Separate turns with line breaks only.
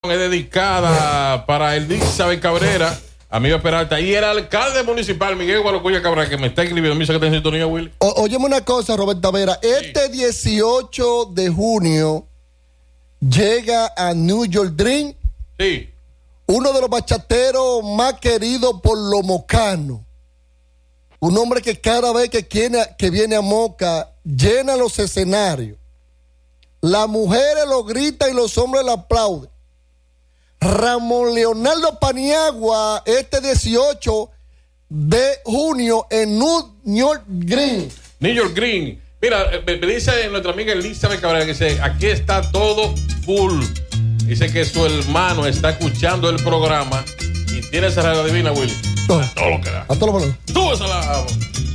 es dedicada para Elizabeth Cabrera, amigo Peralta, y el alcalde municipal, Miguel Gualocuya Cabral, que me está escribiendo. Misa que está en sintonía, Willy.
Óyeme una cosa, Roberto Vera. Este 18 de junio llega a New York Dream.
Sí.
Uno de los bachateros más queridos por los mocanos. Un hombre que cada vez que viene a Moca llena los escenarios. Las mujeres lo gritan y los hombres lo aplauden. Ramón Leonardo Paniagua, este 18 de junio en New York Green.
New York Green. Mira, me dice nuestra amiga Elizabeth Cabrera que dice, aquí está todo full. Dice que su hermano está escuchando el programa y tiene esa radio divina, Willy.
Todo
lo que da.
A todo lo
Tú esa la...